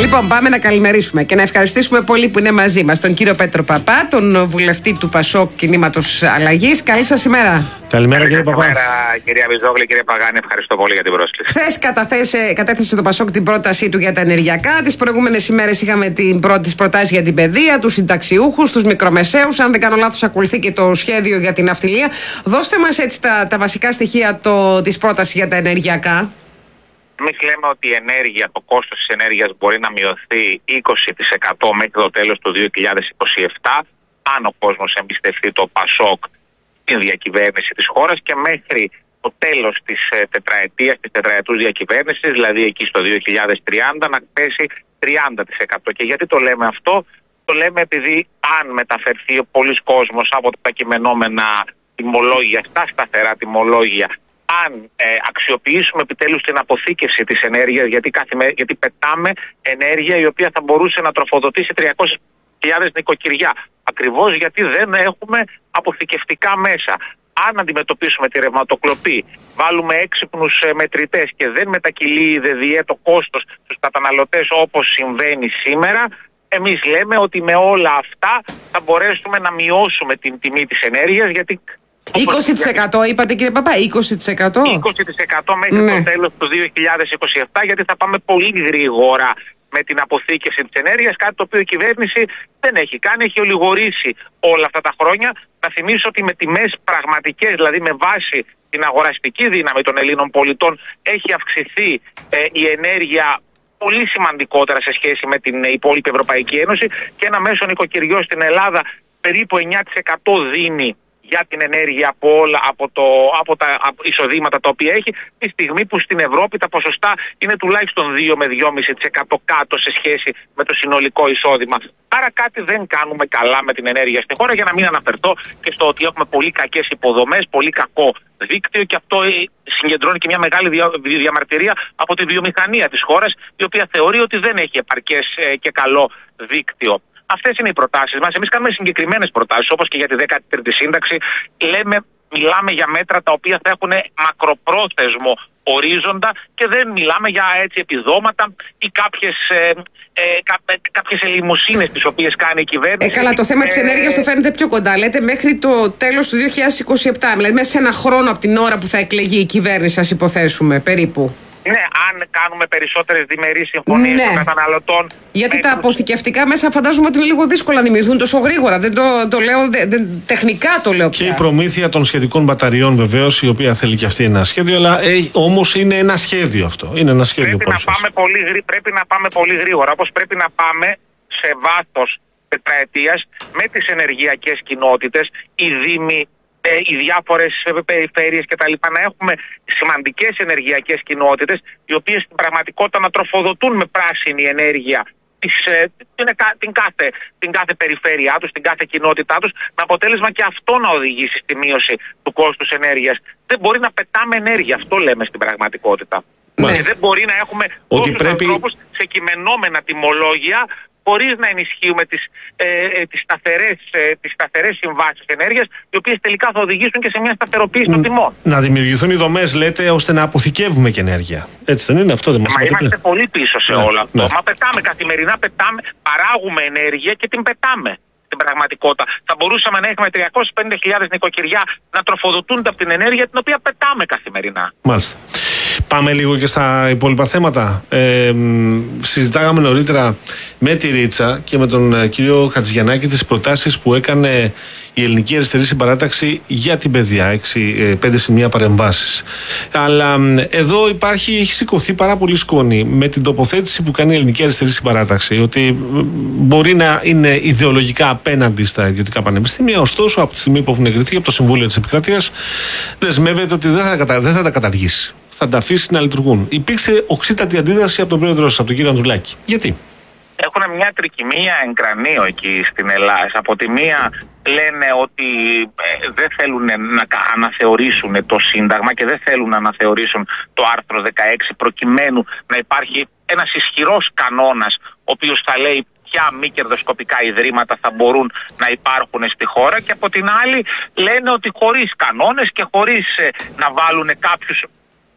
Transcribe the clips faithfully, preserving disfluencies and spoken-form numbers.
Λοιπόν, πάμε να καλημερίσουμε και να ευχαριστήσουμε πολύ που είναι μαζί μας τον κύριο Πέτρο Παπά, τον βουλευτή του Πασόκ Κινήματος Αλλαγής. Καλή σας ημέρα. Καλημέρα, κύριε Παπά. Καλημέρα, κυρία Βυζόγλη, κύριε Παγάνη, ευχαριστώ πολύ για την πρόσκληση. Χθες καταθέσε, κατέθεσε το Πασόκ την πρότασή του για τα ενεργειακά. Τις προηγούμενες ημέρες είχαμε την πρώτη προτάσει για την παιδεία, τους συνταξιούχους, τους μικρομεσαίους. Αν δεν κάνω λάθος, ακολουθεί και το σχέδιο για την ναυτιλία. Δώστε μας έτσι τα, τα βασικά στοιχεία της πρότασης για τα ενεργειακά. Εμείς λέμε ότι η ενέργεια, το κόστος της ενέργειας μπορεί να μειωθεί είκοσι τοις εκατό μέχρι το τέλος του δύο χιλιάδες είκοσι επτά, αν ο κόσμος εμπιστευτεί το Πασόκ στην διακυβέρνηση της χώρας, και μέχρι το τέλος της τετραετίας, της τετραετούς διακυβέρνησης, δηλαδή εκεί στο δύο χιλιάδες τριάντα, να πέσει τριάντα τοις εκατό. Και γιατί το λέμε αυτό? Το λέμε επειδή αν μεταφερθεί πολλής κόσμος από τα κειμενόμενα τιμολόγια στα σταθερά τιμολόγια, αν ε, αξιοποιήσουμε επιτέλους την αποθήκευση της ενέργειας, γιατί, καθημε... γιατί πετάμε ενέργεια η οποία θα μπορούσε να τροφοδοτήσει τριακόσιες χιλιάδες νοικοκυριά, ακριβώς γιατί δεν έχουμε αποθηκευτικά μέσα. Αν αντιμετωπίσουμε τη ρευματοκλοπή, βάλουμε έξυπνους ε, μετρητές και δεν μετακυλεί η ΔΔΕ το κόστος στους καταναλωτές όπως συμβαίνει σήμερα, εμείς λέμε ότι με όλα αυτά θα μπορέσουμε να μειώσουμε την τιμή της ενέργειας, γιατί είκοσι τοις εκατό είπατε, κύριε Παπά, είκοσι τοις εκατό. είκοσι τοις εκατό μέχρι ναι. το τέλος του δύο χιλιάδες είκοσι επτά, γιατί θα πάμε πολύ γρήγορα με την αποθήκευση της ενέργειας, κάτι το οποίο η κυβέρνηση δεν έχει κάνει, έχει ολιγορήσει όλα αυτά τα χρόνια. Να θυμίσω ότι με τιμές πραγματικές, δηλαδή με βάση την αγοραστική δύναμη των Ελλήνων πολιτών, έχει αυξηθεί ε, η ενέργεια πολύ σημαντικότερα σε σχέση με την υπόλοιπη Ευρωπαϊκή Ένωση, και ένα μέσο νοικοκυριό στην Ελλάδα περίπου εννιά τοις εκατό δίνει για την ενέργεια από όλα, από, το, από τα εισοδήματα τα οποία έχει, τη στιγμή που στην Ευρώπη τα ποσοστά είναι τουλάχιστον δύο με δυόμισι τοις εκατό κάτω σε σχέση με το συνολικό εισόδημα. Άρα κάτι δεν κάνουμε καλά με την ενέργεια στη χώρα, για να μην αναφερθώ και στο ότι έχουμε πολύ κακές υποδομές, πολύ κακό δίκτυο, και αυτό συγκεντρώνει και μια μεγάλη διαμαρτυρία από τη βιομηχανία της χώρας, η οποία θεωρεί ότι δεν έχει επαρκές και καλό δίκτυο. Αυτές είναι οι προτάσεις μας. Εμείς κάνουμε συγκεκριμένες προτάσεις, όπως και για τη δέκατη τρίτη σύνταξη. Λέμε, μιλάμε για μέτρα τα οποία θα έχουν μακροπρόθεσμο ορίζοντα και δεν μιλάμε για έτσι επιδόματα ή κάποιες, ε, ε, κά, κάποιες ελεημοσύνες τις οποίες κάνει η κυβέρνηση. Ε, καλά, το θέμα ε, της ενέργειας το φαίνεται πιο κοντά. Λέτε μέχρι το τέλος του δύο χιλιάδες είκοσι επτά, δηλαδή μέσα σε ένα χρόνο από την ώρα που θα εκλεγεί η κυβέρνηση, ας υποθέσουμε, περίπου. Ναι, αν κάνουμε περισσότερες διμερείς συμφωνίες ναι. των καταναλωτών. Γιατί τα αποθηκευτικά μέσα φαντάζομαι ότι είναι λίγο δύσκολο να δημιουργηθούν τόσο γρήγορα. Δεν το, το λέω, δεν, δεν, τεχνικά το λέω πια. Και η προμήθεια των σχετικών μπαταριών βεβαίως, η οποία θέλει και αυτή ένα σχέδιο, αλλά ε, όμως είναι ένα σχέδιο αυτό. Είναι ένα σχέδιο πρέπει, να πάμε πολύ, πρέπει να πάμε πολύ γρήγορα, όπως πρέπει να πάμε σε βάθος τετραετίας με τις ενεργειακές κοινότητες, οι δήμοι, οι διάφορες περιφέρειες κτλ. Να έχουμε σημαντικές ενεργειακές κοινότητες, οι οποίες στην πραγματικότητα να τροφοδοτούν με πράσινη ενέργεια τις, την, την, κάθε, την κάθε περιφέρειά τους, την κάθε κοινότητά τους, με αποτέλεσμα και αυτό να οδηγήσει στη μείωση του κόστους ενέργειας. Δεν μπορεί να πετάμε ενέργεια, αυτό λέμε στην πραγματικότητα. Και δεν μπορεί να έχουμε τόσους πρέπει... ανθρώπους σε κειμενόμενα τιμολόγια, χωρίς να ενισχύουμε τις, ε, ε, τις, σταθερές, ε, τις σταθερές συμβάσεις ενέργειας, οι οποίες τελικά θα οδηγήσουν και σε μια σταθεροποίηση των τιμών. Να δημιουργηθούν οι δομές, λέτε, ώστε να αποθηκεύουμε και ενέργεια. Έτσι δεν είναι αυτό? Δεν μας Μα είμαστε πει. πολύ πίσω σε ναι, όλο αυτό. Ναι. Μα πετάμε καθημερινά, πετάμε, παράγουμε ενέργεια και την πετάμε. Στην πραγματικότητα θα μπορούσαμε να έχουμε τριακόσιες πενήντα χιλιάδες νοικοκυριά να τροφοδοτούνται από την ενέργεια την οποία πετάμε καθημερινά. Μάλιστα. Πάμε λίγο και στα υπόλοιπα θέματα. Ε, συζητάγαμε νωρίτερα με τη Ρίτσα και με τον ε, κύριο Χατζηγιαννάκη τις προτάσεις που έκανε η Ελληνική Αριστερή Συμπαράταξη για την παιδεία. Έξι, ε, πέντε σημεία παρεμβάσεις. Αλλά ε, εδώ υπάρχει, έχει σηκωθεί πάρα πολύ σκόνη με την τοποθέτηση που κάνει η Ελληνική Αριστερή Συμπαράταξη, ότι ε, μπορεί να είναι ιδεολογικά απέναντι στα ιδιωτικά πανεπιστήμια, ωστόσο από τη στιγμή που έχουν εγκριθεί από το Συμβούλιο της Επικρατείας, δεσμεύεται ότι δεν θα, κατα... δεν θα τα καταργήσει. Θα τα αφήσει να λειτουργούν. Υπήρξε οξύτατη αντίδραση από τον πρόεδρό σας, από τον κύριο Ανδρουλάκη. Γιατί? Έχουν μια τρικυμία εν κρανίο εκεί στην Ελλάδα. Από τη μία λένε ότι ε, δεν θέλουν να αναθεωρήσουν το Σύνταγμα και δεν θέλουν να αναθεωρήσουν το άρθρο δεκαέξι, προκειμένου να υπάρχει ένας ισχυρός κανόνας, ο οποίος θα λέει ποια μη κερδοσκοπικά ιδρύματα θα μπορούν να υπάρχουν στη χώρα, και από την άλλη λένε ότι χωρίς κανόνες και χωρίς ε, να βάλουν κάποιους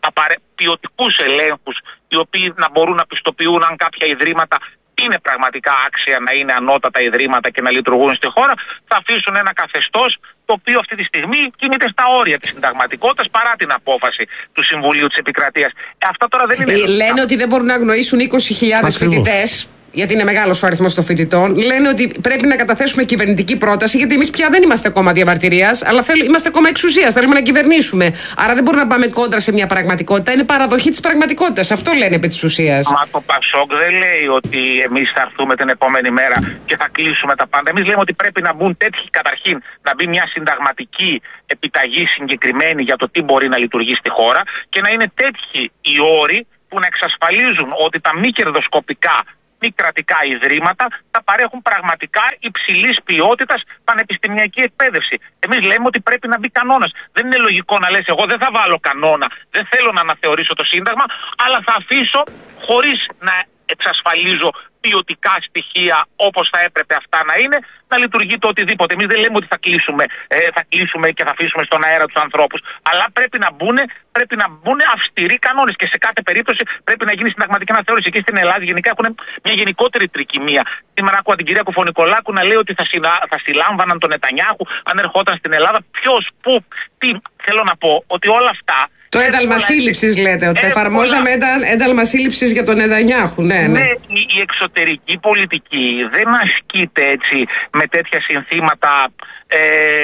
απαρε... ποιοτικούς ελέγχους, οι οποίοι να μπορούν να πιστοποιούν αν κάποια ιδρύματα είναι πραγματικά άξια να είναι ανώτατα ιδρύματα και να λειτουργούν στη χώρα, θα αφήσουν ένα καθεστώς το οποίο αυτή τη στιγμή κινείται στα όρια της συνταγματικότητας παρά την απόφαση του Συμβουλίου της Επικρατείας. Ε, αυτά τώρα δεν είναι. Ε, λένε ότι δεν μπορούν να αγνοήσουν είκοσι χιλιάδες φοιτητές. Γιατί είναι μεγάλος ο αριθμός των φοιτητών, λένε ότι πρέπει να καταθέσουμε κυβερνητική πρόταση, γιατί εμείς πια δεν είμαστε κόμμα διαμαρτυρίας, αλλά θέλ, είμαστε κόμμα εξουσίας. Θέλουμε να κυβερνήσουμε. Άρα δεν μπορούμε να πάμε κόντρα σε μια πραγματικότητα. Είναι παραδοχή της πραγματικότητας. Αυτό λένε επί της ουσίας. Μα το Πασόκ δεν λέει ότι εμείς θα έρθουμε την επόμενη μέρα και θα κλείσουμε τα πάντα. Εμείς λέμε ότι πρέπει να μπουν τέτοιοι, καταρχήν, να μπει μια συνταγματική επιταγή συγκεκριμένη για το τι μπορεί να λειτουργεί στη χώρα και να είναι τέτοιοι οι όροι που να εξασφαλίζουν ότι τα μη κερδοσκοπικά μη κρατικά ιδρύματα θα παρέχουν πραγματικά υψηλής ποιότητας πανεπιστημιακή εκπαίδευση. Εμείς λέμε ότι πρέπει να μπει κανόνας. Δεν είναι λογικό να λες εγώ δεν θα βάλω κανόνα, δεν θέλω να αναθεωρήσω το Σύνταγμα, αλλά θα αφήσω χωρίς να εξασφαλίζω ποιοτικά στοιχεία όπως θα έπρεπε αυτά να είναι, να λειτουργεί το οτιδήποτε. Εμείς δεν λέμε ότι θα κλείσουμε, ε, θα κλείσουμε και θα αφήσουμε στον αέρα τους ανθρώπους, αλλά πρέπει να μπουν, πρέπει να μπουν αυστηροί κανόνες και σε κάθε περίπτωση πρέπει να γίνει συνταγματική αναθεώρηση. Εκεί στην Ελλάδα γενικά έχουν μια γενικότερη τρικυμία. Σήμερα άκουγα την κυρία Κουφωνικολάκου να λέει ότι θα, συλλα... θα συλλάμβαναν τον Νετανιάχου αν ερχόταν στην Ελλάδα. Ποιος, πού, τι. Θέλω να πω ότι όλα αυτά. Το ένταλμα σύλληψης λέτε, ότι θα εφαρμόζαμε ένταλμα σύλληψης για τον Νετανιάχου. Ναι, ναι. ναι η, η εξωτερική πολιτική δεν ασκείται έτσι με τέτοια συνθήματα ε,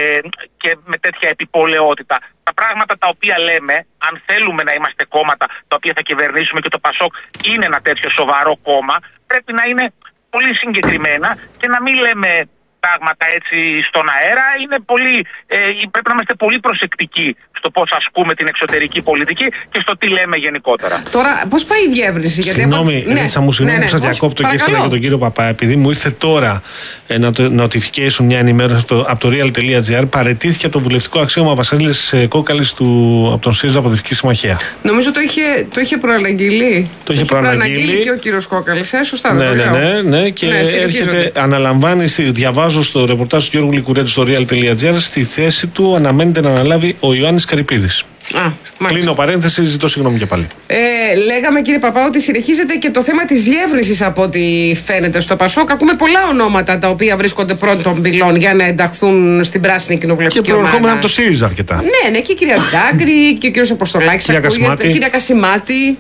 και με τέτοια επιπολαιότητα. Τα πράγματα τα οποία λέμε, αν θέλουμε να είμαστε κόμματα τα οποία θα κυβερνήσουμε και το Πασόκ είναι ένα τέτοιο σοβαρό κόμμα, πρέπει να είναι πολύ συγκεκριμένα και να μην λέμε πράγματα έτσι στον αέρα. Είναι πολύ, ε, πρέπει να είμαστε πολύ προσεκτικοί στο πώς ασκούμε την εξωτερική πολιτική και στο τι λέμε γενικότερα. Τώρα, πώς πάει η διεύρυνση? Συγγνώμη, γιατί... ναι, μου συγγνώμη ναι, ναι, που σας διακόπτω και ήθελα για τον κύριο Παπά. Επειδή μου ήρθε τώρα ένα notification, μια ενημέρωση από το, από το real τελεία gr, παραιτήθηκε από το βουλευτικό αξίωμα Βασίλης Κόκαλης του, από τον ΣΥΡΙΖΑ Αποδευτική Συμμαχία. Νομίζω το είχε, το είχε προαναγγείλει. Το είχε προαναγγείλει και ο κύριος Κόκαλης. Ε, σωστά, ναι, δεν ναι, το λέω. ναι, ναι, και ναι, έρχεται, αναλαμβάνει, διαβάζω στο ρεπορτάζ του Γιώργου Λικουρέτου στο real τελεία gr, στη θέση του αναμένεται να αναλάβει ο Ιωάννης Καρυπίδης. Κλείνω παρένθεση, ζητώ συγγνώμη και πάλι. Ε, λέγαμε κύριε Παπά ότι συνεχίζεται και το θέμα της διεύρυνσης από ό,τι φαίνεται στο Πασόκ. Ακούμε πολλά ονόματα τα οποία βρίσκονται πρώτων πυλών για να ενταχθούν στην πράσινη κοινοβουλευτική ομάδα. Και προερχόμενα από το ΣΥΡΙΖΑ αρκετά. Ναι, ναι, και η κυρία Τζάγκρη και ο κύριος Αποστολάκης, η κυρία Κασιμάτη.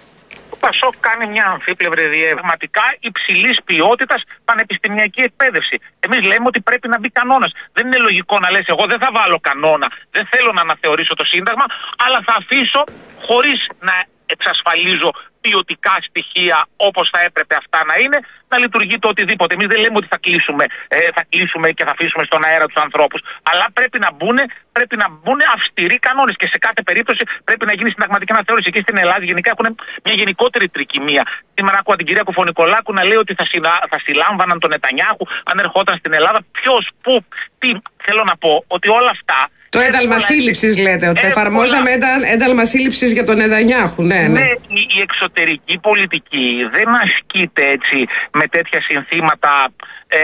Το Πασόκ κάνει μια αμφίπλευρη διευματικά υψηλής ποιότητας πανεπιστημιακή εκπαίδευση. Εμείς λέμε ότι πρέπει να μπει κανόνας. Δεν είναι λογικό να λες εγώ δεν θα βάλω κανόνα, δεν θέλω να αναθεωρήσω το Σύνταγμα, αλλά θα αφήσω χωρίς να εξασφαλίζω ποιοτικά στοιχεία όπως θα έπρεπε αυτά να είναι, να λειτουργεί το οτιδήποτε. Εμείς δεν λέμε ότι θα κλείσουμε, ε, θα κλείσουμε και θα αφήσουμε στον αέρα τους ανθρώπους, αλλά πρέπει να μπουν, πρέπει να μπουν αυστηροί κανόνες και σε κάθε περίπτωση πρέπει να γίνει συνταγματική αναθεώρηση. Εκεί στην Ελλάδα γενικά έχουν μια γενικότερη τρικυμία. Σήμερα άκουγα την κυρία Κουφωνικολάκου να λέει ότι θα, συλλα... θα συλλάμβαναν τον Νετανιάχου αν ερχόταν στην Ελλάδα. Ποιος, πού, τι. Θέλω να πω ότι όλα αυτά. Το ένταλμα σύλληψης λέτε, ότι θα εφαρμόζαμε πολλά... ένταλμα σύλληψης για τον Νετανιάχου. Ναι, ναι. ναι η, η εξωτερική πολιτική δεν ασκείται έτσι με τέτοια συνθήματα ε,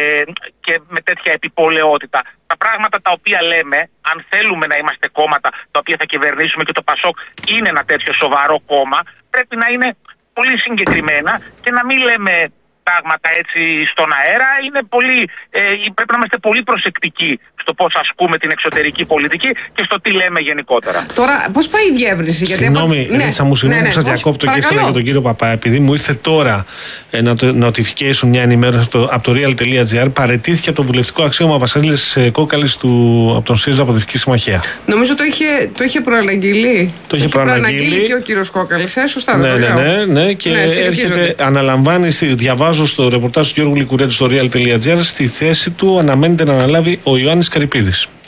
και με τέτοια επιπολαιότητα. Τα πράγματα τα οποία λέμε, αν θέλουμε να είμαστε κόμματα τα οποία θα κυβερνήσουμε και το Πασόκ είναι ένα τέτοιο σοβαρό κόμμα, πρέπει να είναι πολύ συγκεκριμένα και να μην λέμε πράγματα έτσι στον αέρα. Είναι πολύ, ε, πρέπει να είμαστε πολύ προσεκτικοί στο πώς ασκούμε την εξωτερική πολιτική και στο τι λέμε γενικότερα. Τώρα, πώς πάει η διεύρυνση? Συγγνώμη, γιατί... ναι, μου συγγνώμη ναι, ναι, που σας διακόπτω και ήθελα για τον κύριο Παπά. Επειδή μου ήρθε τώρα ένα notification, μια ενημέρωση από το real τελεία gr, παραιτήθηκε από το βουλευτικό αξίωμα Βασίλης Κόκαλης του, από τον ΣΥΡΙΖΑ Αποδευτική Συμμαχία. Νομίζω το είχε, το είχε προαναγγείλει. Το, το είχε προαναγγείλει και ο κύριος Κόκαλης. Ε, σωστά, ναι, δεν ναι, το λέω. ναι, ναι, και ναι, έρχεται, αναλαμβάνει, διαβάζω στο ρεπορτάζ του Γιώργου Λικουρέτου στο real τελεία gr, στη θέση του αναμένεται να αναλάβει ο Ιωάννης Καρυπίδης.